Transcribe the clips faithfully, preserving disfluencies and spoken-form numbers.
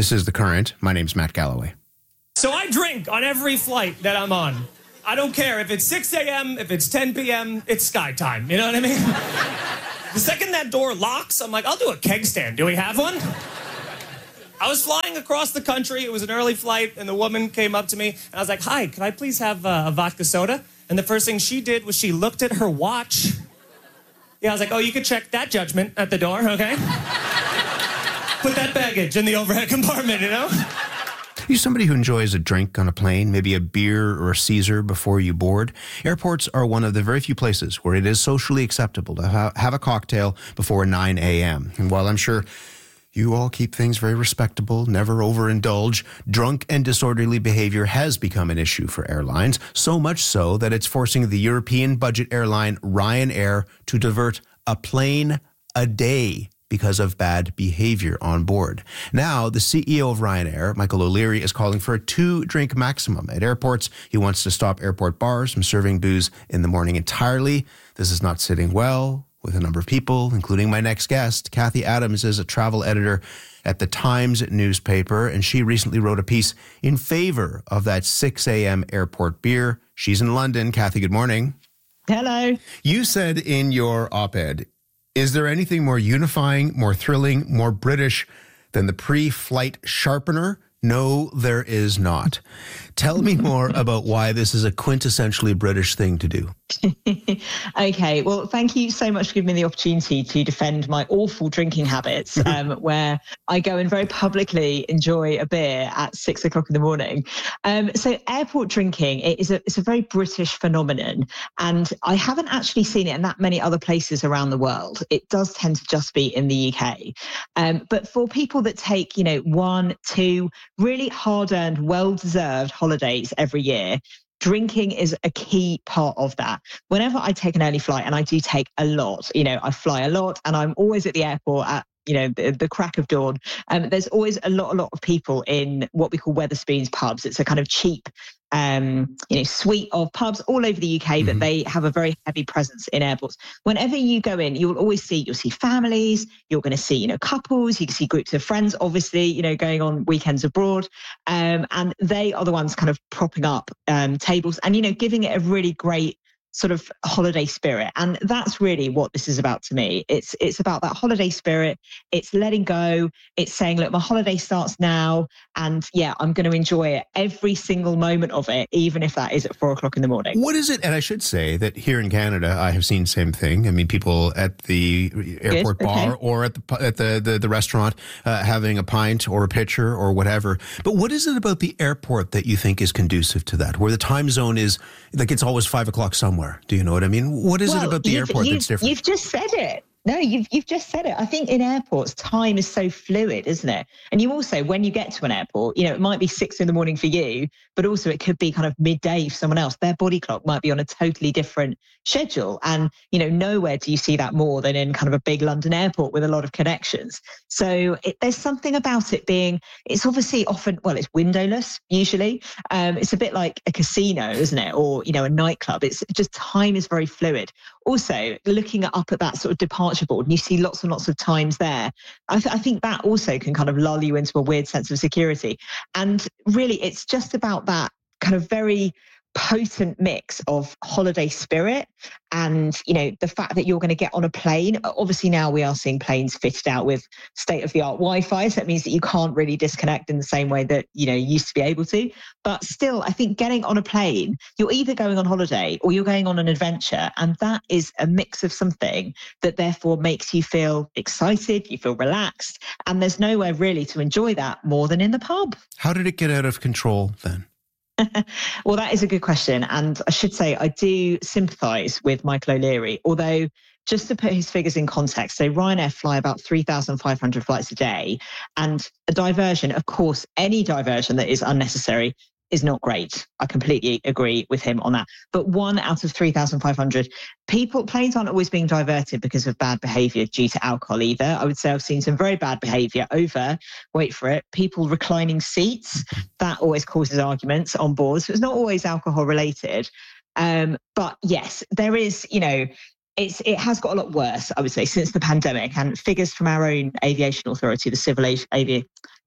This is The Current. My name's Matt Galloway. So I drink on every flight that I'm on. I don't care if it's six a.m., if it's ten p.m., it's sky time. You know what I mean? The second that door locks, I'm like, I'll do a keg stand. Do we have one? I was flying across the country. It was an early flight, and the woman came up to me, and I was like, hi, can I please have uh, a vodka soda? And the first thing she did was she looked at her watch. Yeah, I was like, oh, you can check that judgment at the door, okay? Put that baggage in the overhead compartment, you know? Are you somebody who enjoys a drink on a plane, maybe a beer or a Caesar before you board? Airports are one of the very few places where it is socially acceptable to ha- have a cocktail before nine a.m. And while I'm sure you all keep things very respectable, never overindulge, drunk and disorderly behavior has become an issue for airlines, so much so that it's forcing the European budget airline Ryanair to divert a plane a day because of bad behavior on board. Now, the C E O of Ryanair, Michael O'Leary, is calling for a two-drink maximum at airports. He wants to stop airport bars from serving booze in the morning entirely. This is not sitting well with a number of people, including my next guest. Kathy Adams is a travel editor at the Times newspaper, and she recently wrote a piece in favor of that six a.m. airport beer. She's in London. Kathy, good morning. Hello. You said in your op-ed, is there anything more unifying, more thrilling, more British than the pre-flight sharpener? No, there is not. Tell me more about why this is a quintessentially British thing to do. Okay, well, thank you so much for giving me the opportunity to defend my awful drinking habits, um, where I go and very publicly enjoy a beer at six o'clock in the morning. Um, so airport drinking it is a, it's a very British phenomenon, and I haven't actually seen it in that many other places around the world. It does tend to just be in the U K. Um, but for people that take, you know, one, two really hard-earned, well-deserved holidays every year, drinking is a key part of that. Whenever I take an early flight, and I do take a lot, you know, I fly a lot and I'm always at the airport at, you know, the, the crack of dawn. Um, there's always a lot, a lot of people in what we call Wetherspoons pubs. It's a kind of cheap, um, you know, suite of pubs all over the U K, mm-hmm. but they have a very heavy presence in airports. Whenever you go in, you'll always see, you'll see families, you're going to see, you know, couples, you can see groups of friends, obviously, you know, going on weekends abroad. Um, and they are the ones kind of propping up um, tables and, you know, giving it a really great sort of holiday spirit. And that's really what this is about to me. It's it's about that holiday spirit. It's letting go. It's saying, look, my holiday starts now. And yeah, I'm going to enjoy it, every single moment of it, even if that is at four o'clock in the morning. What is it? And I should say that here in Canada, I have seen the same thing. I mean, people at the airport Good. bar Okay. or at the at the, the, the restaurant uh, having a pint or a pitcher or whatever. But what is it about the airport that you think is conducive to that, where the time zone is like it's always five o'clock somewhere? Do you know what I mean? What is well, it about the you've, airport you've, that's different? You've just said it. No, you've you've just said it. I think in airports, time is so fluid, isn't it? And you also, when you get to an airport, you know, it might be six in the morning for you, but also it could be kind of midday for someone else. Their body clock might be on a totally different schedule. And, you know, nowhere do you see that more than in kind of a big London airport with a lot of connections. So it, there's something about it being, it's obviously often, well, it's windowless usually. Um, it's a bit like a casino, isn't it? Or, you know, a nightclub. It's just time is very fluid. Also, looking up at that sort of departure board, and you see lots and lots of times there. I, th- I think that also can kind of lull you into a weird sense of security. And really, it's just about that kind of very potent mix of holiday spirit and, you know, the fact that you're going to get on a plane. Obviously now we are seeing planes fitted out with state-of-the-art Wi-Fi, so that means that you can't really disconnect in the same way that, you know, you used to be able to. But still, I think getting on a plane, you're either going on holiday or you're going on an adventure, and that is a mix of something that therefore makes you feel excited, you feel relaxed, and there's nowhere really to enjoy that more than in the pub. How did it get out of control then? Well, that is a good question. And I should say I do sympathise with Michael O'Leary, although just to put his figures in context, so Ryanair fly about three thousand five hundred flights a day, and a diversion, of course, any diversion that is unnecessary is not great. I completely agree with him on that. But one out of three thousand five hundred people, planes aren't always being diverted because of bad behaviour due to alcohol either. I would say I've seen some very bad behaviour over, wait for it, people reclining seats. That always causes arguments on board. So it's not always alcohol related. Um, but yes, there is, you know, It's, it has got a lot worse, I would say, since the pandemic. And figures from our own aviation authority, the Civil Avi-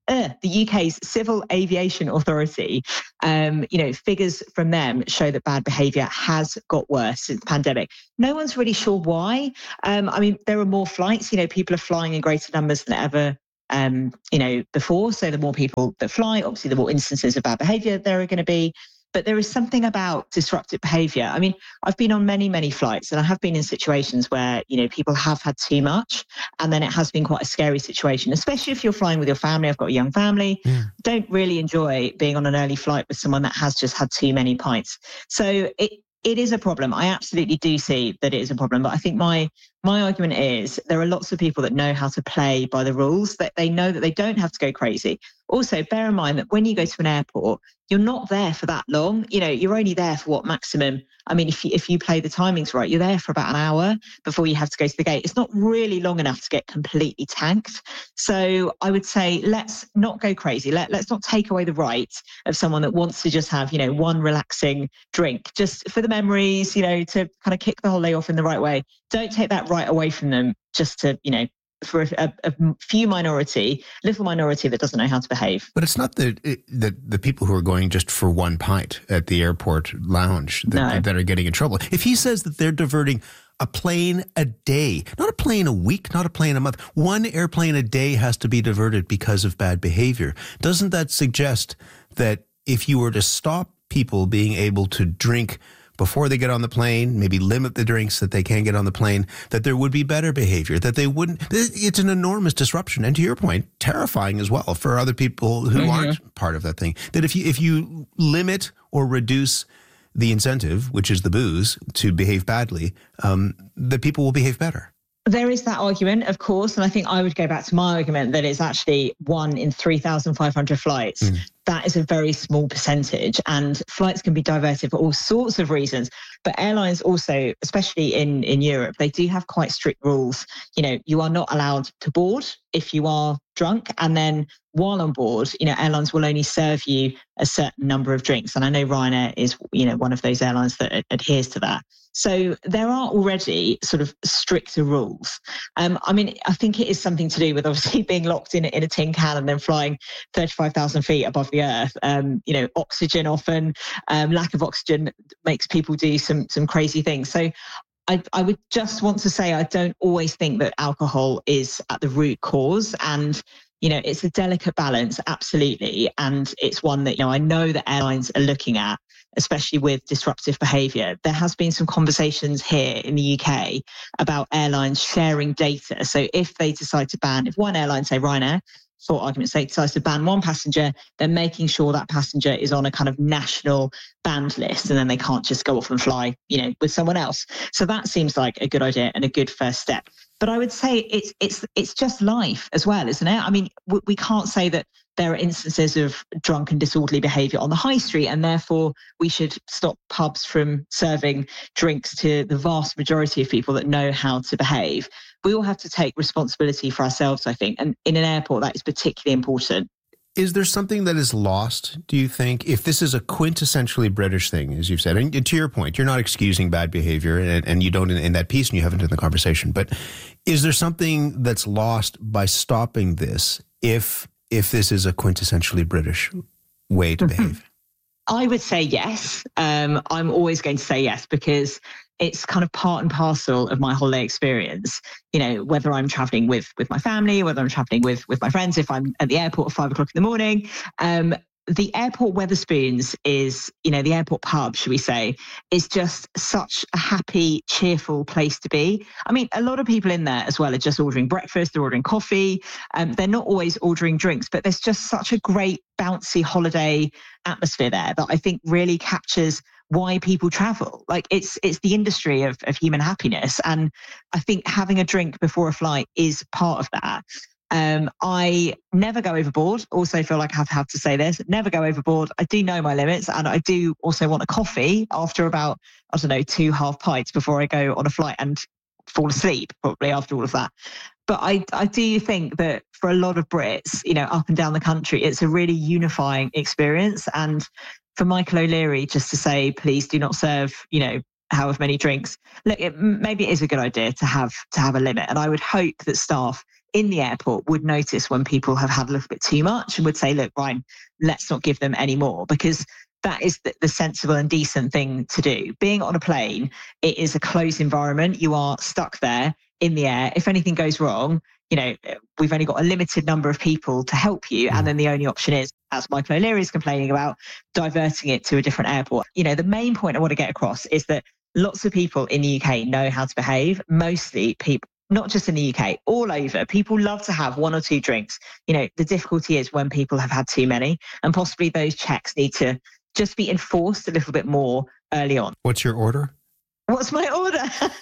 Uh, the U K's Civil Aviation Authority, um, you know, figures from them show that bad behaviour has got worse since the pandemic. No one's really sure why. Um, I mean, there are more flights. You know, people are flying in greater numbers than ever, um, you know, before. So the more people that fly, obviously, the more instances of bad behaviour there are going to be. But there is something about disruptive behaviour. I mean, I've been on many, many flights, and I have been in situations where, you know, people have had too much, and then it has been quite a scary situation, especially if you're flying with your family. I've got a young family. Yeah. Don't really enjoy being on an early flight with someone that has just had too many pints. So it it is a problem. I absolutely do see that it is a problem. But I think my my argument is there are lots of people that know how to play by the rules, that they know that they don't have to go crazy. Also, bear in mind that when you go to an airport, you're not there for that long. You know, you're only there for what maximum. I mean, if you, if you play the timings right, you're there for about an hour before you have to go to the gate. It's not really long enough to get completely tanked. So I would say let's not go crazy. Let, let's not take away the right of someone that wants to just have, you know, one relaxing drink just for the memories, you know, to kind of kick the holiday off in the right way. Don't take that right away from them just to, you know, for a, a few minority, little minority that doesn't know how to behave. But it's not the the, the people who are going just for one pint at the airport lounge that, No. that are getting in trouble. If he says that they're diverting a plane a day, not a plane a week, not a plane a month, one airplane a day has to be diverted because of bad behavior. Doesn't that suggest that if you were to stop people being able to drink before they get on the plane, maybe limit the drinks that they can get on the plane, that there would be better behavior, that they wouldn't, it's an enormous disruption. And to your point, terrifying as well for other people who mm-hmm. aren't part of that thing. That if you, if you limit or reduce the incentive, which is the booze, to behave badly, um, the people will behave better. There is that argument, of course, and I think I would go back to my argument that it's actually one in three thousand five hundred flights. Mm. That is a very small percentage, and flights can be diverted for all sorts of reasons. But airlines also, especially in, in Europe, they do have quite strict rules. You know, you are not allowed to board if you are drunk, and then while on board, you know, airlines will only serve you a certain number of drinks. And I know Ryanair is, you know, one of those airlines that adheres to that. So there are already sort of stricter rules. Um, I mean, I think it is something to do with obviously being locked in, in a tin can and then flying thirty-five thousand feet above the earth. Um, you know, oxygen often, um, lack of oxygen makes people do some some crazy things. So I, I would just want to say I don't always think that alcohol is at the root cause. And you know, it's a delicate balance, absolutely. And it's one that, you know, I know that airlines are looking at, especially with disruptive behaviour. There has been some conversations here in the U K about airlines sharing data. So if they decide to ban, if one airline, say Ryanair, for argument's sake, decides to ban one passenger, they're making sure that passenger is on a kind of national banned list, and then they can't just go off and fly, you know, with someone else. So that seems like a good idea and a good first step. But I would say it's it's it's just life as well, isn't it? I mean, we, we can't say that there are instances of drunk and disorderly behaviour on the high street, and therefore we should stop pubs from serving drinks to the vast majority of people that know how to behave. We all have to take responsibility for ourselves, I think. And in an airport, that is particularly important. Is there something that is lost, do you think, if this is a quintessentially British thing, as you've said? And to your point, you're not excusing bad behavior, and, and you don't in, in that piece, and you haven't in the conversation. But is there something that's lost by stopping this if if this is a quintessentially British way to behave? I would say yes. Um, I'm always going to say yes, because it's kind of part and parcel of my holiday experience. You know, whether I'm traveling with with my family, whether I'm traveling with with my friends, if I'm at the airport at five o'clock in the morning. Um, the airport Wetherspoons is, you know, the airport pub, should we say, is just such a happy, cheerful place to be. I mean, a lot of people in there as well are just ordering breakfast, they're ordering coffee. Um, they're not always ordering drinks, but there's just such a great bouncy holiday atmosphere there that I think really captures why people travel. Like it's it's the industry of, of human happiness. And I think having a drink before a flight is part of that. Um, I never go overboard. Also feel like I have, have to say this, never go overboard. I do know my limits, and I do also want a coffee after about, I don't know, two half pints before I go on a flight and fall asleep probably after all of that. But I, I do think that for a lot of Brits, you know, up and down the country, it's a really unifying experience. And for Michael O'Leary just to say, please do not serve, you know, however many drinks. Look, it, maybe it is a good idea to have to have a limit. And I would hope that staff in the airport would notice when people have had a little bit too much and would say, look, Ryan, let's not give them any more, because that is the, the sensible and decent thing to do. Being on a plane, it is a closed environment. You are stuck there in the air. If anything goes wrong, you know, we've only got a limited number of people to help you. And then the only option is, as Michael O'Leary is complaining about, diverting it to a different airport. You know, the main point I want to get across is that lots of people in the U K know how to behave. Mostly people, not just in the U K, all over, people love to have one or two drinks. You know, the difficulty is when people have had too many, and possibly those checks need to just be enforced a little bit more early on. What's your order? What's my order?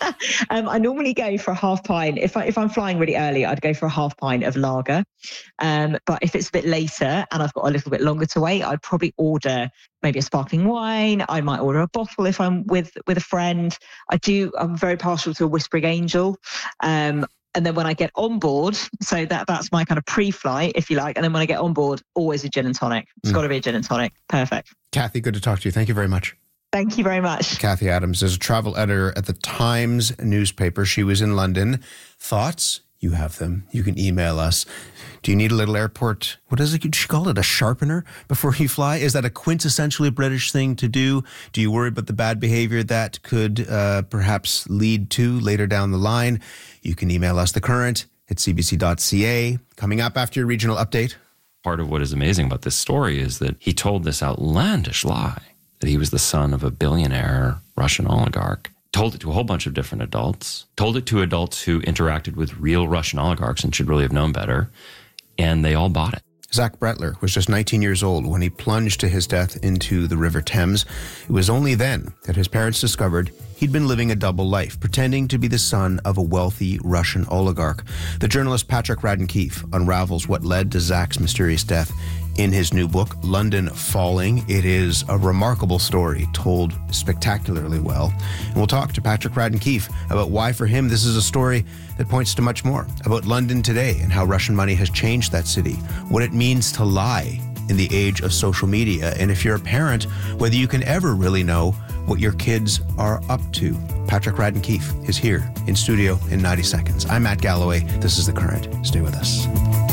um, I normally go for a half pint. If, I, if I'm flying really early, I'd go for a half pint of lager. Um, but if it's a bit later and I've got a little bit longer to wait, I'd probably order maybe a sparkling wine. I might order a bottle if I'm with, with a friend. I do, I'm very partial to a Whispering Angel. Um, and then when I get on board, so that that's my kind of pre-flight, if you like. And then when I get on board, always a gin and tonic. It's mm. got to be a gin and tonic. Perfect. Kathy, good to talk to you. Thank you very much. Thank you very much. Kathy Adams is a travel editor at the Times newspaper. She was in London. Thoughts? You have them. You can email us. Do you need a little airport, what is it, did she call it, a sharpener before you fly? Is that a quintessentially British thing to do? Do you worry about the bad behavior that could uh, perhaps lead to later down the line? You can email us, The Current at c b c dot c a. Coming up after your regional update. Part of what is amazing about this story is that he told this outlandish lie, that he was the son of a billionaire Russian oligarch, told it to a whole bunch of different adults, told it to adults who interacted with real Russian oligarchs and should really have known better, and they all bought it. Zach Brettler was just nineteen years old when he plunged to his death into the River Thames. It was only then that his parents discovered he'd been living a double life, pretending to be the son of a wealthy Russian oligarch. The journalist Patrick Radden Keefe unravels what led to Zach's mysterious death in his new book, London Falling. It is a remarkable story told spectacularly well. And we'll talk to Patrick Radden Keefe about why for him this is a story that points to much more, about London today and how Russian money has changed that city, what it means to lie in the age of social media, and if you're a parent, whether you can ever really know what your kids are up to. Patrick Radden Keefe is here in studio in ninety seconds. I'm Matt Galloway. This is The Current. Stay with us.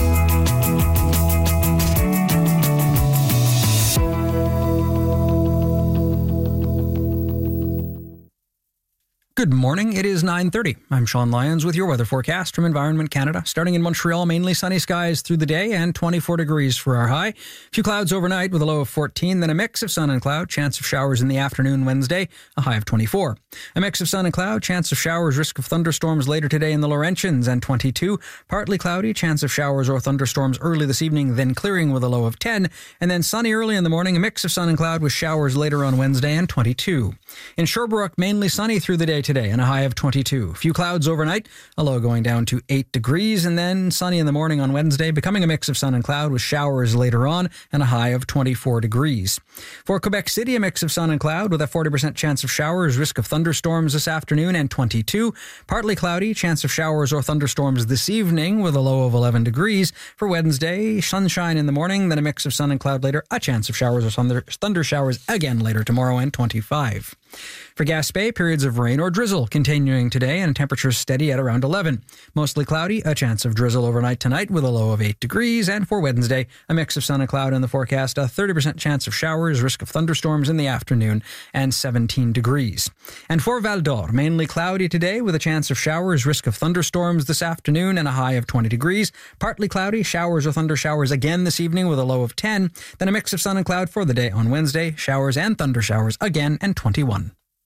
Good morning. It is nine thirty. I'm Sean Lyons with your weather forecast from Environment Canada. Starting in Montreal, mainly sunny skies through the day and twenty-four degrees for our high. A few clouds overnight with a low of fourteen, then a mix of sun and cloud, chance of showers in the afternoon Wednesday, a high of twenty-four. A mix of sun and cloud, chance of showers, risk of thunderstorms later today in the Laurentians, and twenty-two. Partly cloudy, chance of showers or thunderstorms early this evening, then clearing with a low of ten, and then sunny early in the morning, a mix of sun and cloud with showers later on Wednesday, and twenty-two. In Sherbrooke, mainly sunny through the day today and a high of twenty-two. A few clouds overnight, a low going down to eight degrees, and then sunny in the morning on Wednesday, becoming a mix of sun and cloud with showers later on and a high of twenty-four degrees. For Quebec City, a mix of sun and cloud with a forty percent chance of showers, risk of thunderstorms this afternoon, and twenty-two. Partly cloudy, chance of showers or thunderstorms this evening with a low of eleven degrees. For Wednesday, sunshine in the morning, then a mix of sun and cloud later, a chance of showers or thunder, thunder showers again later tomorrow, and twenty-five. For Gaspé, periods of rain or drizzle continuing today and temperatures steady at around eleven. Mostly cloudy, a chance of drizzle overnight tonight with a low of eight degrees. And for Wednesday, a mix of sun and cloud in the forecast, a thirty percent chance of showers, risk of thunderstorms in the afternoon, and seventeen degrees. And for Val d'Or, mainly cloudy today with a chance of showers, risk of thunderstorms this afternoon, and a high of twenty degrees. Partly cloudy, showers or thunder showers again this evening with a low of ten. Then a mix of sun and cloud for the day on Wednesday, showers and thunder showers again, and twenty-one.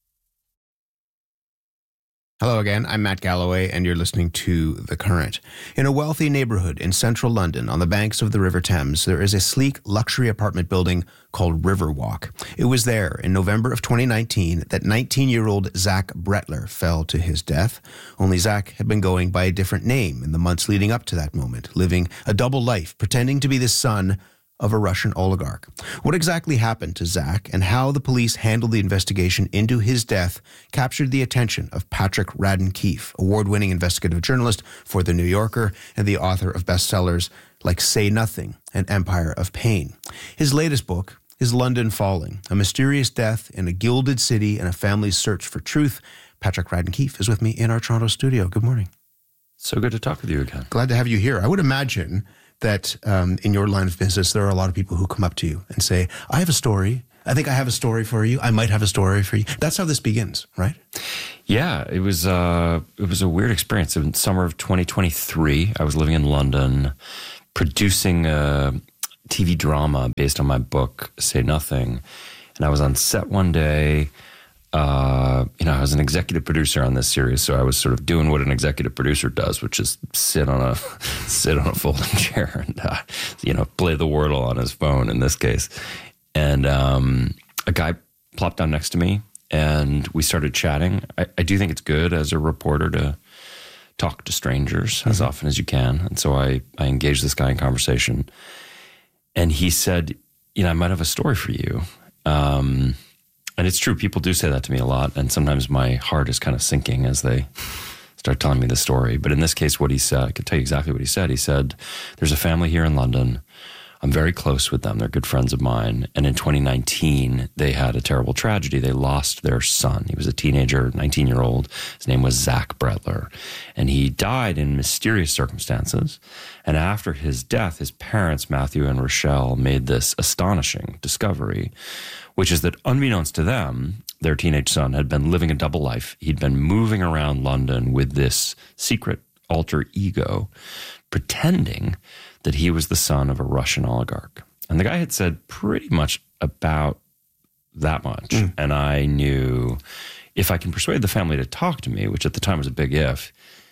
Hello again, I'm Matt Galloway, and you're listening to The Current. In a wealthy neighborhood in central London on the banks of the River Thames, there is a sleek luxury apartment building called Riverwalk. It was there in November of twenty nineteen that nineteen-year-old Zach Brettler fell to his death. Only Zach had been going by a different name in the months leading up to that moment, living a double life, pretending to be the son of a Russian oligarch. What exactly happened to Zach and how the police handled the investigation into his death captured the attention of Patrick Radden Keefe, award-winning investigative journalist for The New Yorker and the author of bestsellers like Say Nothing and Empire of Pain. His latest book is London Falling, a mysterious death in a gilded city and a family's search for truth. Patrick Radden Keefe is with me in our Toronto studio. Good morning. So good to talk with you again. Glad to have you here. I would imagine that um, in your line of business, there are a lot of people who come up to you and say, I have a story. I think I have a story for you. I might have a story for you. That's how this begins, right? Yeah, it was, uh, it was a weird experience. In summer of twenty twenty-three, I was living in London, producing a T V drama based on my book, Say Nothing. And I was on set one day. Uh, you know, I was an executive producer on this series, so I was sort of doing what an executive producer does, which is sit on a sit on a folding chair and uh, you know, play the Wordle on his phone in this case. And um, a guy plopped down next to me, and we started chatting. I, I do think it's good as a reporter to talk to strangers mm-hmm. as often as you can, and so I I engaged this guy in conversation, and he said, "You know, I might have a story for you." Um, And it's true. People do say that to me a lot. And sometimes my heart is kind of sinking as they start telling me the story. But in this case, what he said, I can tell you exactly what he said. He said, there's a family here in London. I'm very close with them. They're good friends of mine. And in twenty nineteen, they had a terrible tragedy. They lost their son. He was a teenager, nineteen-year-old. His name was Zach Bretler. And he died in mysterious circumstances. And after his death, his parents, Matthew and Rochelle, made this astonishing discovery, which is that unbeknownst to them, their teenage son had been living a double life. He'd been moving around London with this secret alter ego, pretending that he was the son of a Russian oligarch. And the guy had said pretty much about that much. Mm. And I knew if I can persuade the family to talk to me, which at the time was a big if,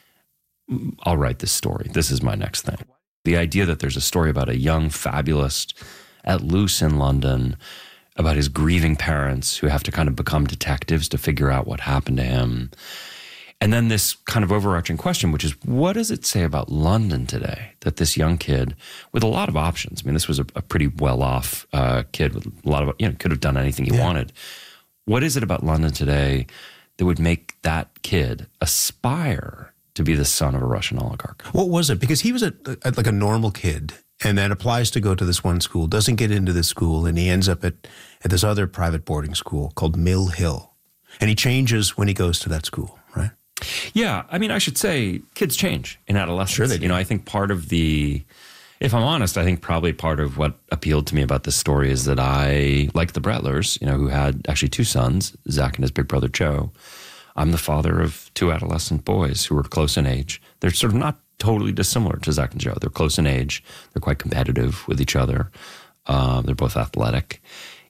I'll write this story. This is my next thing. The idea that there's a story about a young fabulist at loose in London, about his grieving parents who have to kind of become detectives to figure out what happened to him. And then this kind of overarching question, which is, what does it say about London today that this young kid with a lot of options, I mean, this was a, a pretty well-off uh, kid with a lot of, you know, could have done anything he yeah. wanted. What is it about London today that would make that kid aspire to be the son of a Russian oligarch? What was it? Because he was a, a like a normal kid, and then applies to go to this one school, doesn't get into this school, and he ends up at, at this other private boarding school called Mill Hill. And he changes when he goes to that school, right? Yeah. I mean, I should say kids change in adolescence. Sure they do. You know, I think part of the, if I'm honest, I think probably part of what appealed to me about this story is that I, like the Bretlers, you know, who had actually two sons, Zach and his big brother Joe, I'm the father of two adolescent boys who were close in age. They're sort of not totally dissimilar to Zach and Joe. They're close in age. They're quite competitive with each other. Uh, they're both athletic.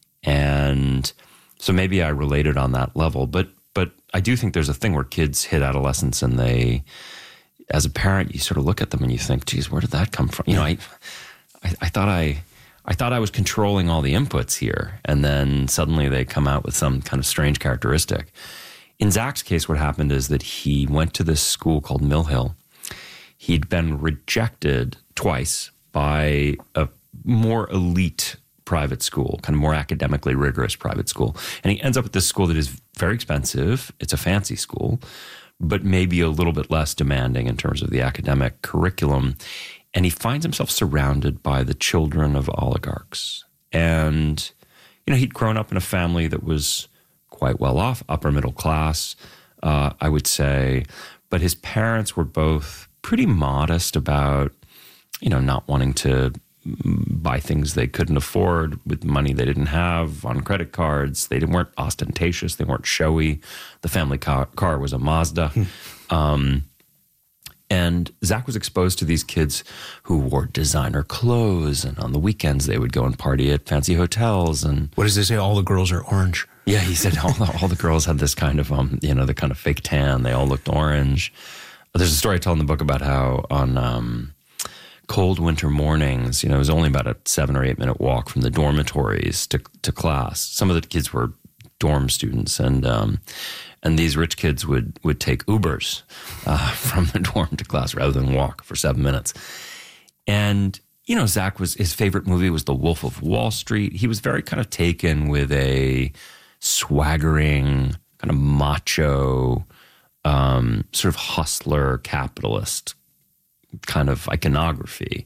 And so maybe I related on that level. But but I do think there's a thing where kids hit adolescence and they, as a parent, you sort of look at them and you think, geez, where did that come from? You know, I I, I thought I I thought I was controlling all the inputs here. And then suddenly they come out with some kind of strange characteristic. In Zach's case, what happened is that he went to this school called Mill Hill. He'd been rejected twice by a more elite private school, kind of more academically rigorous private school. And he ends up at this school that is very expensive. It's a fancy school, but maybe a little bit less demanding in terms of the academic curriculum. And he finds himself surrounded by the children of oligarchs. And, you know, he'd grown up in a family that was quite well off, upper middle class, uh, I would say. But his parents were both pretty modest about, you know, not wanting to buy things they couldn't afford with money they didn't have on credit cards. They didn't, weren't ostentatious. They weren't showy. The family car, car was a Mazda. Hmm. Um, and Zach was exposed to these kids who wore designer clothes, and on the weekends they would go and party at fancy hotels. And what does they say? All the girls are orange. Yeah, he said all the, all the girls had this kind of, um, you know, the kind of fake tan. They all looked orange. There's a story I tell in the book about how on um, cold winter mornings, you know, it was only about a seven or eight minute walk from the dormitories to to class. Some of the kids were dorm students, and um, and these rich kids would would take Ubers uh, from the dorm to class rather than walk for seven minutes. And you know, Zach was his favorite movie was The Wolf of Wall Street. He was very kind of taken with a swaggering, kind of macho, um, sort of hustler, capitalist kind of iconography.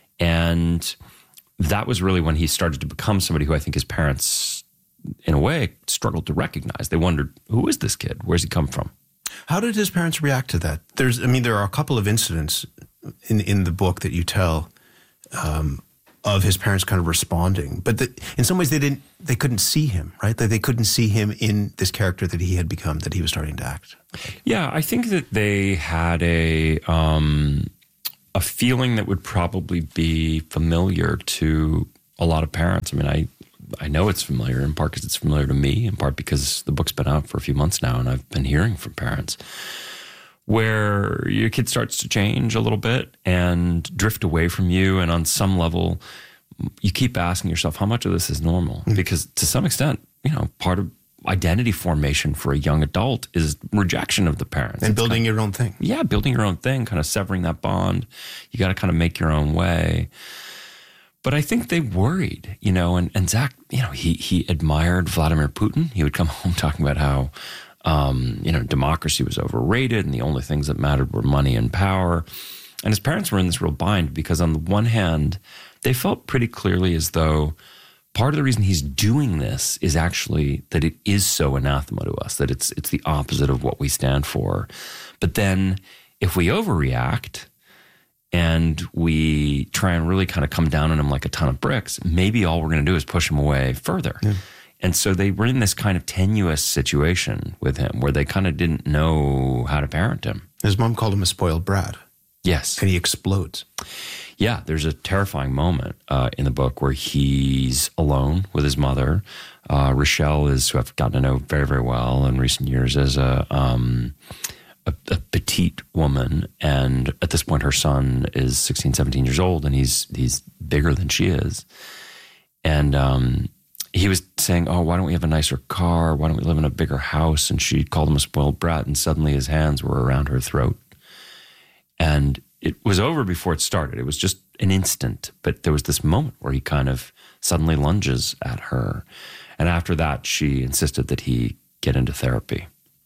And that was really when he started to become somebody who I think his parents, in a way, struggled to recognize. They wondered, who is this kid? Where's he come from? How did his parents react to that? There's, I mean, there are a couple of incidents in in the book that you tell um, of his parents kind of responding, but the, in some ways they didn't, they couldn't see him, right? They, they couldn't see him in this character that he had become, that he was starting to act. Yeah, I think that they had a um, a feeling that would probably be familiar to a lot of parents. I mean, I. I know it's familiar, in part because it's familiar to me, in part because the book's been out for a few months now and I've been hearing from parents where your kid starts to change a little bit and drift away from you. And on some level, you keep asking yourself, how much of this is normal? Mm-hmm. Because to some extent, you know, part of identity formation for a young adult is rejection of the parents. And it's building kind of, your own thing. Yeah, building your own thing, kind of severing that bond. You got to kind of make your own way. But I think they worried, you know, and, and Zach, you know, he he admired Vladimir Putin. He would come home talking about how, um, you know, democracy was overrated and the only things that mattered were money and power. And his parents were in this real bind because on the one hand, they felt pretty clearly as though part of the reason he's doing this is actually that it is so anathema to us, that it's it's the opposite of what we stand for. But then if we overreact and we try and really kind of come down on him like a ton of bricks, maybe all we're going to do is push him away further. Yeah. And so they were in this kind of tenuous situation with him where they kind of didn't know how to parent him. His mom called him a spoiled brat. Yes. And he explodes. Yeah, there's a terrifying moment uh, in the book where he's alone with his mother. Uh, Rochelle is, who I've gotten to know very, very well in recent years, as a... Um, A, a petite woman, and at this point her son is sixteen, seventeen years old, and he's he's bigger than she is. And um, he was saying, oh, why don't we have a nicer car? Why don't we live in a bigger house? And she called him a spoiled brat, and suddenly his hands were around her throat. And it was over before it started. It was just an instant, but there was this moment where he kind of suddenly lunges at her. And after that, she insisted that he get into therapy.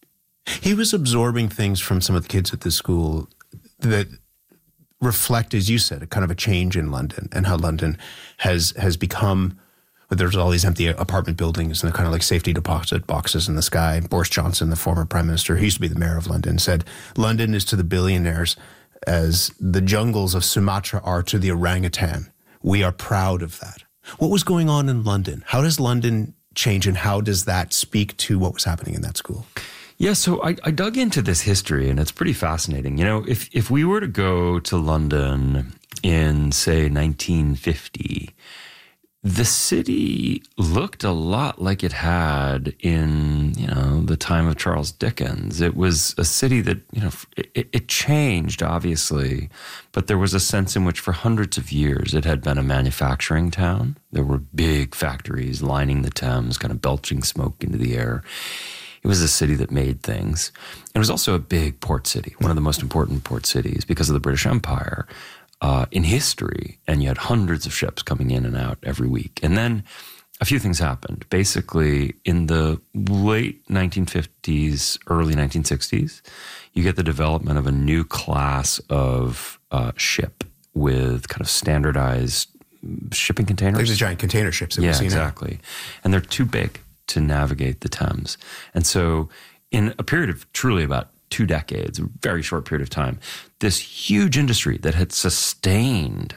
He was absorbing things from some of the kids at the school that reflect, as you said, a kind of a change in London and how London has has become, there's all these empty apartment buildings and the kind of like safety deposit boxes in the sky. Boris Johnson, the former prime minister, he used to be the mayor of London, said, London is to the billionaires as the jungles of Sumatra are to the orangutan. We are proud of that. What was going on in London? How does London change, and how does that speak to what was happening in that school? Yeah, so I, I dug into this history, and it's pretty fascinating. You know, if if we were to go to London in, say, nineteen fifty, the city looked a lot like it had in, you know, the time of Charles Dickens. It was a city that, you know, it, it changed, obviously, but there was a sense in which for hundreds of years it had been a manufacturing town. There were big factories lining the Thames, kind of belching smoke into the air. It was a city that made things. It was also a big port city, one of the most important port cities because of the British Empire uh, in history. And you had hundreds of ships coming in and out every week. And then a few things happened. Basically, in the late nineteen fifties, early nineteen sixties, you get the development of a new class of uh, ship with kind of standardized shipping containers. Like the giant container ships that yeah, we see exactly. now. And they're too big to navigate the Thames. And so in a period of truly about two decades, a very short period of time, this huge industry that had sustained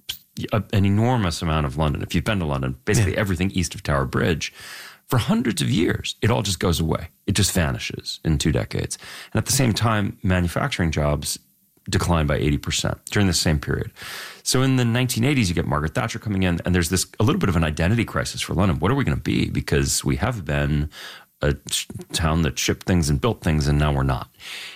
a, an enormous amount of London, if you've been to London, basically yeah. everything east of Tower Bridge, for hundreds of years, it all just goes away. It just vanishes in two decades. And at the same time, manufacturing jobs declined by eighty percent during the same period. So in the nineteen eighties, you get Margaret Thatcher coming in, and there's this a little bit of an identity crisis for London. What are we going to be? Because we have been a town that shipped things and built things, and now we're not.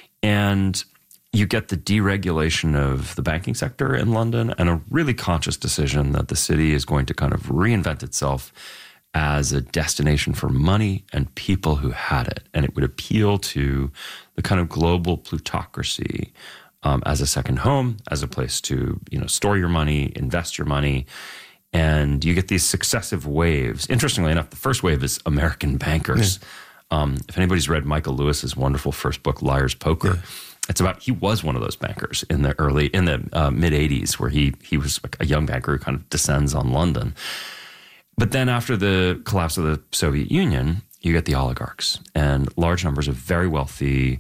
And you get the deregulation of the banking sector in London and a really conscious decision that the city is going to kind of reinvent itself as a destination for money and people who had it. And it would appeal to the kind of global plutocracy Um, as a second home, as a place to, you know, store your money, invest your money, and you get these successive waves. Interestingly enough, the first wave is American bankers. Yeah. Um, if anybody's read Michael Lewis's wonderful first book, Liar's Poker, yeah. it's about, he was one of those bankers in the early, in the uh, mid eighties, where he he was like a young banker who kind of descends on London. But then after the collapse of the Soviet Union, you get the oligarchs and large numbers of very wealthy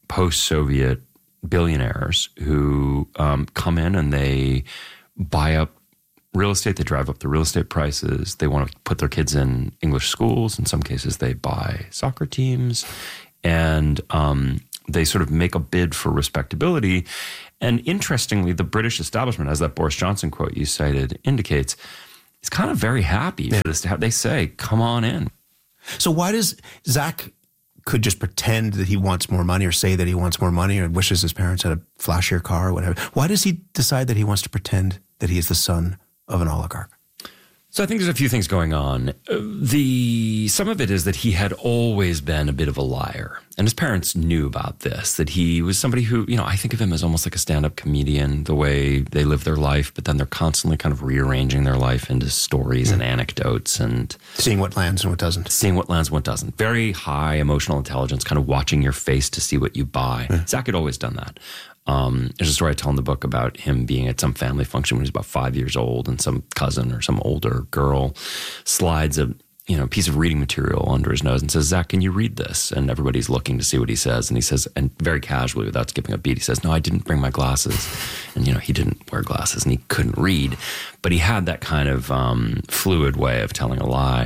post-Soviet billionaires who um, come in and they buy up real estate. They drive up the real estate prices. They want to put their kids in English schools. In some cases, they buy soccer teams. And um, they sort of make a bid for respectability. And interestingly, the British establishment, as that Boris Johnson quote you cited indicates, is kind of very happy for this to happen. They say, come on in. So why does Zach could just pretend that he wants more money or say that he wants more money or wishes his parents had a flashier car or whatever? Why does he decide that he wants to pretend that he is the son of an oligarch? So I think there's a few things going on. Uh, the some of it is that he had always been a bit of a liar. And his parents knew about this, that he was somebody who, you know, I think of him as almost like a stand-up comedian, the way they live their life, but then they're constantly kind of rearranging their life into stories mm. and anecdotes and seeing what lands and what doesn't. Seeing what lands and what doesn't. Very high emotional intelligence, kind of watching your face to see what you buy. Mm. Zach had always done that. Um, there's a story I tell in the book about him being at some family function when he was about five years old, and some cousin or some older girl slides a you know piece of reading material under his nose and says, "Zach, can you read this?" And everybody's looking to see what he says, and he says, and very casually, without skipping a beat, he says, "No, I didn't bring my glasses." And you know he didn't wear glasses, and he couldn't read, but he had that kind of um, fluid way of telling a lie.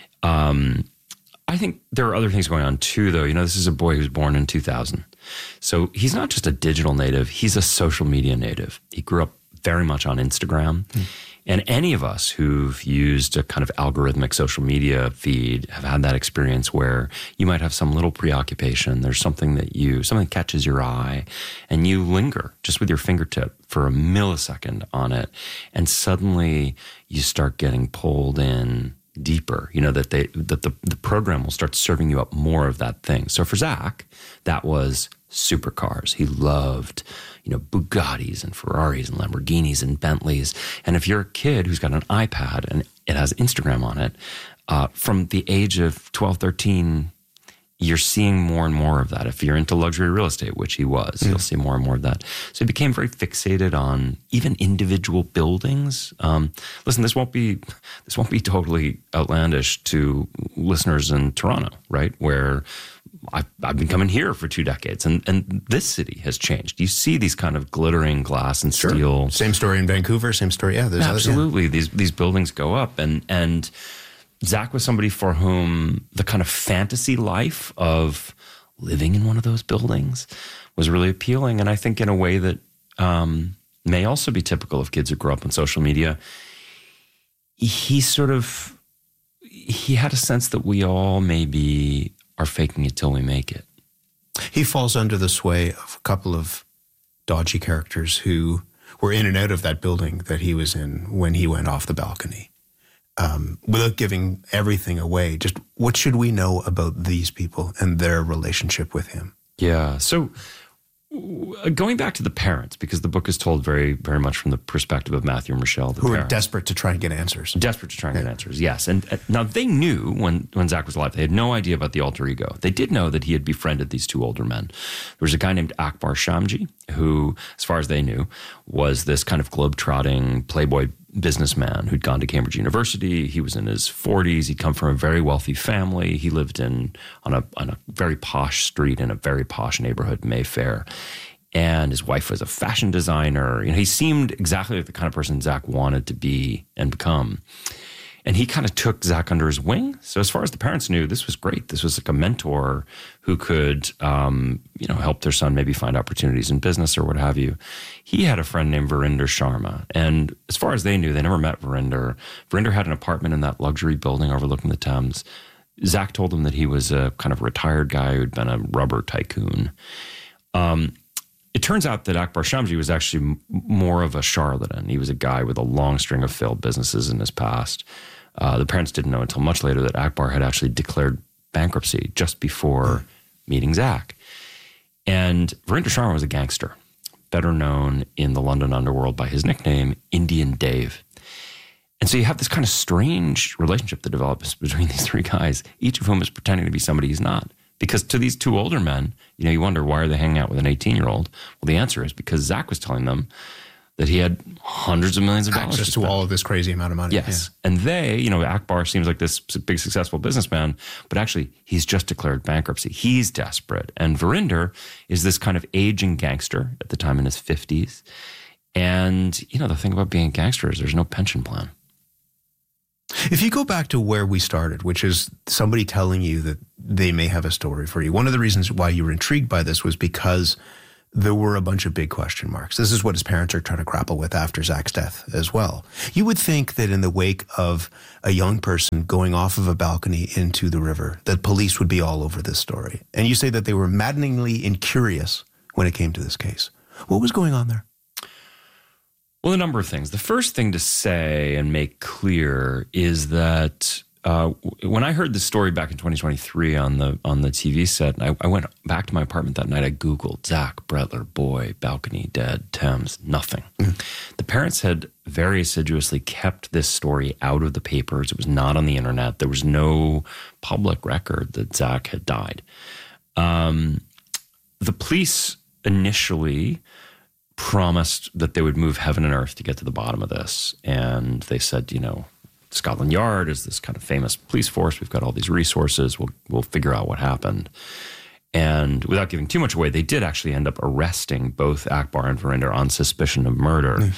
Um, I think there are other things going on too, though. You know, this is a boy who was born in two thousand. So he's not just a digital native, he's a social media native. He grew up very much on Instagram. Mm. And any of us who've used a kind of algorithmic social media feed have had that experience where you might have some little preoccupation. There's something that you, something catches your eye, and you linger just with your fingertip for a millisecond on it. And suddenly you start getting pulled in deeper, you know, that they that the, the program will start serving you up more of that thing. So for Zach, that was supercars. He loved, you know, Bugattis and Ferraris and Lamborghinis and Bentleys. And if you're a kid who's got an iPad and it has Instagram on it, uh, from the age of twelve, thirteen, you're seeing more and more of that. If you're into luxury real estate, which he was, mm. you'll see more and more of that. So he became very fixated on even individual buildings. Um, listen, this won't be this won't be totally outlandish to listeners in Toronto, right? Where I've, I've been coming here for two decades, and, and this city has changed. You see these kind of glittering glass and sure. steel. Same story in Vancouver. Same story, yeah. There's absolutely. Other, yeah. These these buildings go up, and and. Zach was somebody for whom the kind of fantasy life of living in one of those buildings was really appealing. And I think in a way that um, may also be typical of kids who grow up on social media, he sort of, he had a sense that we all maybe are faking it till we make it. He falls under the sway of a couple of dodgy characters who were in and out of that building that he was in when he went off the balcony. Um, without giving everything away, just what should we know about these people and their relationship with him? Yeah. So going back to the parents, because the book is told very, very much from the perspective of Matthew and Rochelle, the who parents. are desperate to try and get answers. Desperate to try and yeah. get answers, yes. And uh, now they knew when, when Zach was alive, they had no idea about the alter ego. They did know that he had befriended these two older men. There was a guy named Akbar Shamji, who, as far as they knew, was this kind of globe-trotting playboy businessman who'd gone to Cambridge University. He was in his forties. He'd come from a very wealthy family. He lived in on a on a very posh street in a very posh neighborhood, Mayfair. And his wife was a fashion designer. You know, he seemed exactly like the kind of person Zach wanted to be and become. And he kind of took Zach under his wing. So as far as the parents knew, this was great. This was like a mentor who could, um, you know, help their son maybe find opportunities in business or what have you. He had a friend named Verinder Sharma. And as far as they knew, they never met Verinder. Verinder had an apartment in that luxury building overlooking the Thames. Zach told them that he was a kind of retired guy who'd been a rubber tycoon. Um, It turns out that Akbar Shamji was actually m- more of a charlatan. He was a guy with a long string of failed businesses in his past. Uh, the parents didn't know until much later that Akbar had actually declared bankruptcy just before mm. meeting Zach. And Verinder Sharma was a gangster, better known in the London underworld by his nickname, Indian Dave. And so you have this kind of strange relationship that develops between these three guys, each of whom is pretending to be somebody he's not. Because to these two older men, you know, you wonder, why are they hanging out with an eighteen-year-old? Well, the answer is because Zach was telling them that he had hundreds of millions of dollars access to, to all of this crazy amount of money. Yes. Yeah. And they, you know, Akbar seems like this big successful businessman, but actually he's just declared bankruptcy. He's desperate. And Verinder is this kind of aging gangster at the time in his fifties. And, you know, the thing about being a gangster is there's no pension plan. If you go back to where we started, which is somebody telling you that they may have a story for you, one of the reasons why you were intrigued by this was because there were a bunch of big question marks. This is what his parents are trying to grapple with after Zach's death as well. You would think that in the wake of a young person going off of a balcony into the river, that police would be all over this story. And you say that they were maddeningly incurious when it came to this case. What was going on there? Well, a number of things. The first thing to say and make clear is that Uh, when I heard the story back in twenty twenty-three on the on the T V set, I, I went back to my apartment that night. I Googled Zach Bretler, boy, balcony, dead, Thames, nothing. Mm. The parents had very assiduously kept this story out of the papers. It was not on the internet. There was no public record that Zach had died. Um, the police initially promised that they would move heaven and earth to get to the bottom of this. And they said, you know, Scotland Yard is this kind of famous police force. We've got all these resources. We'll we'll figure out what happened. And without giving too much away, they did actually end up arresting both Akbar and Verinder on suspicion of murder. Mm.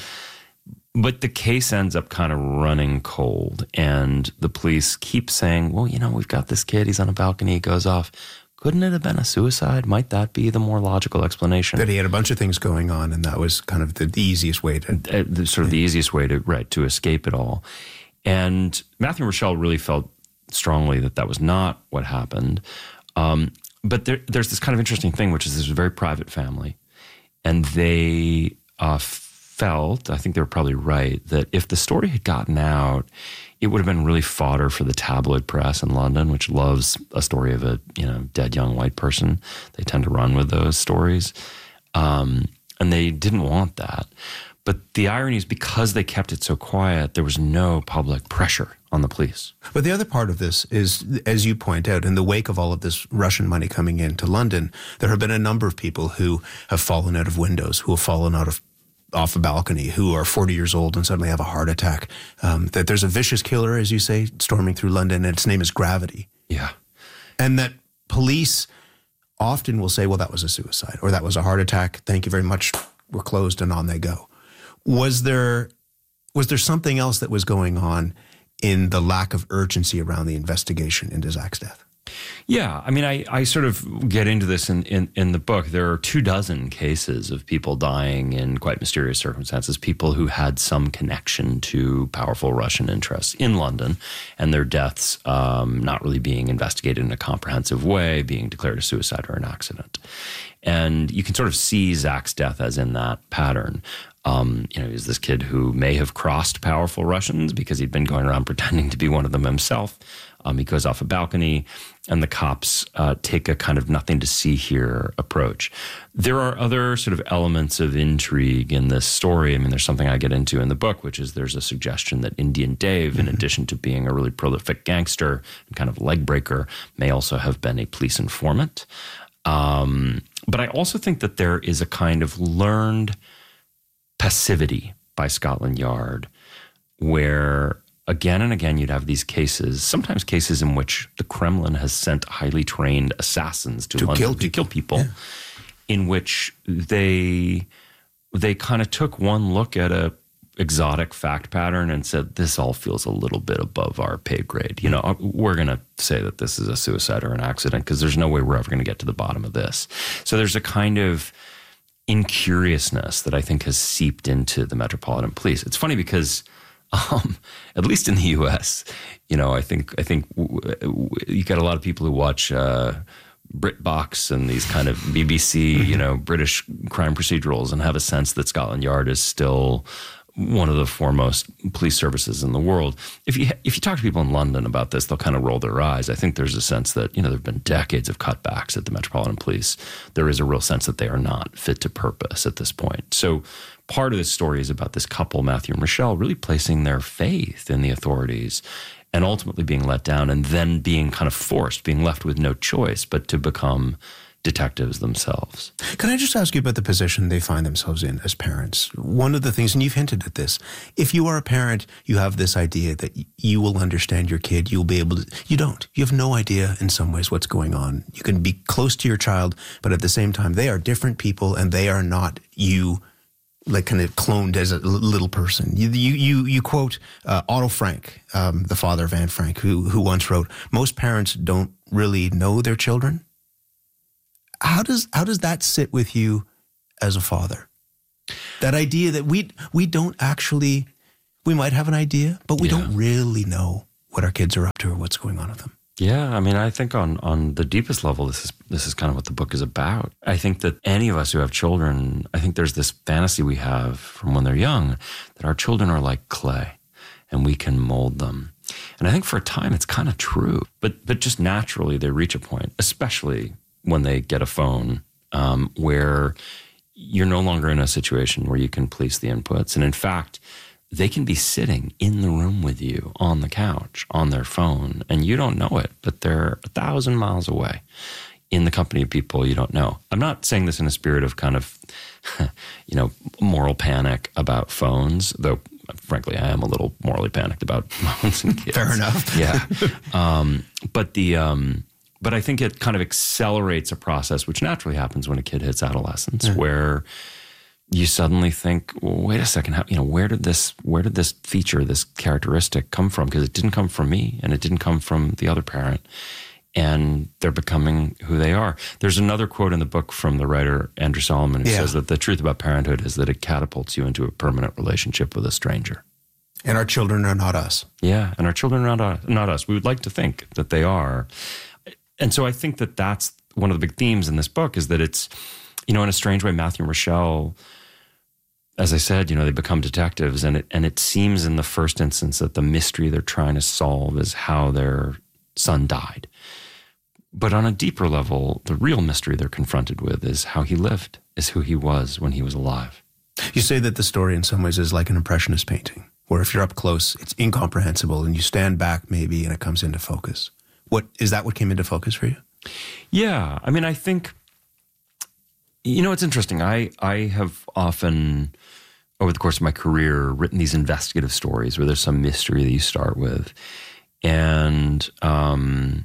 But the case ends up kind of running cold. And the police keep saying, well, you know, we've got this kid. He's on a balcony. He goes off. Couldn't it have been a suicide? Might that be the more logical explanation? That he had a bunch of things going on, and that was kind of the, the easiest way to... Uh, the, sort of the easiest way to, right, to escape it all. And Matthew and Rochelle really felt strongly that that was not what happened. Um, but there, there's this kind of interesting thing, which is this was a very private family. And they uh, felt, I think they were probably right, that if the story had gotten out, it would have been really fodder for the tabloid press in London, which loves a story of a you know dead young white person. They tend to run with those stories. Um, and they didn't want that. But the irony is because they kept it so quiet, there was no public pressure on the police. But the other part of this is, as you point out, in the wake of all of this Russian money coming into London, there have been a number of people who have fallen out of windows, who have fallen out of off a balcony, who are forty years old and suddenly have a heart attack. Um, that there's a vicious killer, as you say, storming through London, and its name is Gravity. Yeah. And that police often will say, well, that was a suicide, or that was a heart attack. Thank you very much. We're closed, and on they go. Was there was there something else that was going on in the lack of urgency around the investigation into Zach's death? Yeah. I mean, I, I sort of get into this in, in, in the book. There are two dozen cases of people dying in quite mysterious circumstances, people who had some connection to powerful Russian interests in London, and their deaths um, not really being investigated in a comprehensive way, being declared a suicide or an accident. And you can sort of see Zach's death as in that pattern. Um, you know, he's this kid who may have crossed powerful Russians because he'd been going around pretending to be one of them himself. Um, he goes off a balcony, and the cops uh, take a kind of nothing to see here approach. There are other sort of elements of intrigue in this story. I mean, there's something I get into in the book, which is there's a suggestion that Indian Dave, in addition to being a really prolific gangster and kind of leg breaker, may also have been a police informant. Um, but I also think that there is a kind of learned passivity by Scotland Yard where again and again you'd have these cases, sometimes cases in which the Kremlin has sent highly trained assassins to, to London kill to kill people, yeah. in which they they kind of took one look at a exotic fact pattern and said, this all feels a little bit above our pay grade. You know, we're going to say that this is a suicide or an accident because there's no way we're ever going to get to the bottom of this. So there's a kind of incuriousness that I think has seeped into the Metropolitan Police. It's funny because, um, at least in the U S, you know, I think I think w- w- you got a lot of people who watch uh, BritBox and these kind of B B C, you know, British crime procedurals and have a sense that Scotland Yard is still one of the foremost police services in the world. If you if you talk to people in London about this, they'll kind of roll their eyes. I think there's a sense that, you know, there have been decades of cutbacks at the Metropolitan Police. There is a real sense that they are not fit to purpose at this point. So part of this story is about this couple, Matthew and Rochelle, really placing their faith in the authorities and ultimately being let down and then being kind of forced, being left with no choice but to become detectives themselves. Can I just ask you about the position they find themselves in as parents? One of the things, and you've hinted at this, if you are a parent, you have this idea that you will understand your kid, you'll be able to, you don't. You have no idea in some ways what's going on. You can be close to your child, but at the same time, they are different people and they are not you, like kind of cloned as a little person. You you you, you quote uh, Otto Frank, um, the father of Anne Frank, who who once wrote, "Most parents don't really know their children." How does how does that sit with you as a father? That idea that we we don't actually, we might have an idea, but we yeah. don't really know what our kids are up to or what's going on with them. Yeah, I mean, I think on, on the deepest level, this is this is kind of what the book is about. I think that any of us who have children, I think there's this fantasy we have from when they're young that our children are like clay and we can mold them. And I think for a time it's kind of true, but but just naturally they reach a point, especially when they get a phone, um, where you're no longer in a situation where you can police the inputs. And in fact, they can be sitting in the room with you on the couch, on their phone, and you don't know it, but they're a thousand miles away in the company of people you don't know. I'm not saying this in a spirit of kind of, you know, moral panic about phones, though frankly, I am a little morally panicked about phones and kids. Fair enough. Yeah. Um, but the... Um, But I think it kind of accelerates a process which naturally happens when a kid hits adolescence, mm. where you suddenly think, well, wait a second, how, you know, where did this, where did this feature, this characteristic come from? Because it didn't come from me, and it didn't come from the other parent, and they're becoming who they are. There's another quote in the book from the writer Andrew Solomon who yeah. says that the truth about parenthood is that it catapults you into a permanent relationship with a stranger. And our children are not us. Yeah, and our children are not, not us. We would like to think that they are. And so I think that that's one of the big themes in this book, is that it's, you know, in a strange way, Matthew and Rochelle, as I said, you know, they become detectives, and it and it seems in the first instance that the mystery they're trying to solve is how their son died. But on a deeper level, the real mystery they're confronted with is how he lived, is who he was when he was alive. You say that the story in some ways is like an impressionist painting, where if you're up close, it's incomprehensible, and you stand back maybe and it comes into focus. What is that what came into focus for you? Yeah. I mean, I think, you know, it's interesting. I, I have often, over the course of my career, written these investigative stories where there's some mystery that you start with. And um,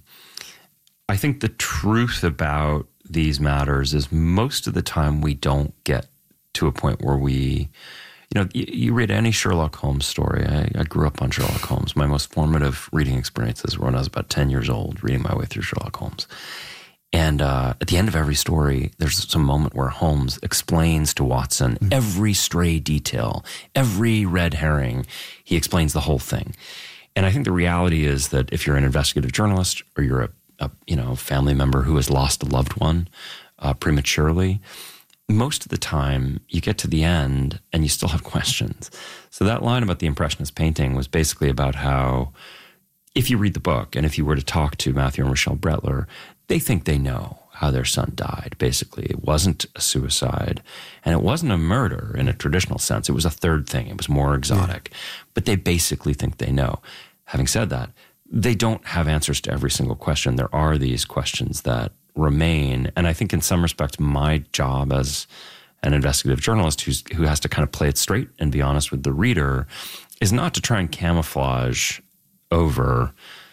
I think the truth about these matters is most of the time we don't get to a point where we... You know, you, you read any Sherlock Holmes story. I, I grew up on Sherlock Holmes. My most formative reading experiences were when I was about ten years old, reading my way through Sherlock Holmes. And uh, at the end of every story, there's some moment where Holmes explains to Watson mm-hmm. every stray detail, every red herring. He explains the whole thing. And I think the reality is that if you're an investigative journalist, or you're a, a you know family member who has lost a loved one uh, prematurely, most of the time you get to the end and you still have questions. So that line about the impressionist painting was basically about how, if you read the book and if you were to talk to Matthew and Rochelle Brettler, they think they know how their son died. Basically, it wasn't a suicide, and it wasn't a murder in a traditional sense. It was a third thing. It was more exotic. Yeah. But they basically think they know. Having said that, they don't have answers to every single question. There are these questions that remain. And I think in some respects, my job as an investigative journalist who's, who has to kind of play it straight and be honest with the reader is not to try and camouflage over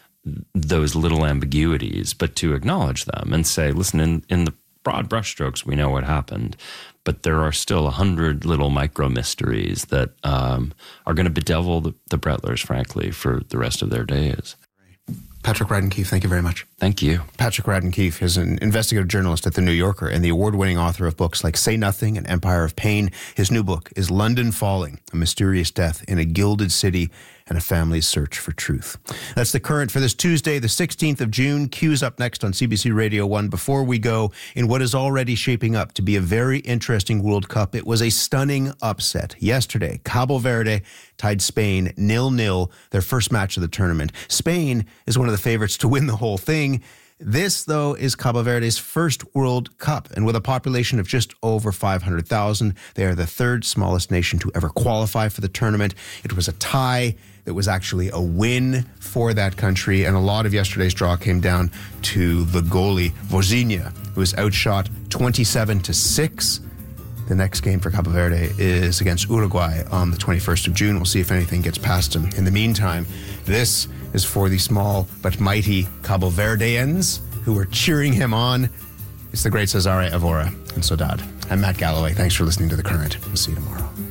those little ambiguities, but to acknowledge them and say, listen, in, in the broad brushstrokes, we know what happened, but there are still a hundred little micro mysteries that um, are going to bedevil the, the Brettlers, frankly, for the rest of their days. Patrick Radden Keefe, thank you very much. Thank you. Patrick Radden Keefe is an investigative journalist at The New Yorker and the award-winning author of books like Say Nothing and Empire of Pain. His new book is London Falling, A Mysterious Death in a Gilded City and a Family's Search for Truth. That's the current for this Tuesday, the sixteenth of June. Q's up next on C B C Radio one. Before we go, in what is already shaping up to be a very interesting World Cup, it was a stunning upset. Yesterday, Cabo Verde tied Spain nil nil, their first match of the tournament. Spain is one of the favorites to win the whole thing. This, though, is Cabo Verde's first World Cup, and with a population of just over five hundred thousand, they are the third smallest nation to ever qualify for the tournament. It was a tie that was actually a win for that country, and a lot of yesterday's draw came down to the goalie, Vozinha, was outshot twenty-seven to six. The next game for Cabo Verde is against Uruguay on the twenty-first of June. We'll see if anything gets past them. In the meantime, this is for the small but mighty Cabo Verdeans who are cheering him on. It's the great Cesare Evora and Saudade. I'm Matt Galloway. Thanks for listening to The Current. We'll see you tomorrow.